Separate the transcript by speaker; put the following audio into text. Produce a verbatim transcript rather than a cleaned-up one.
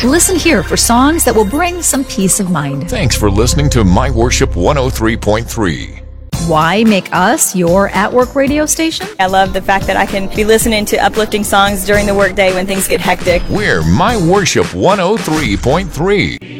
Speaker 1: Listen here for songs that will bring some peace of mind.
Speaker 2: Thanks for listening to My Worship one oh three point three.
Speaker 1: Why make us your at-work radio station?
Speaker 3: I love the fact that I can be listening to uplifting songs during the workday when things get hectic.
Speaker 2: We're My Worship one oh three point three.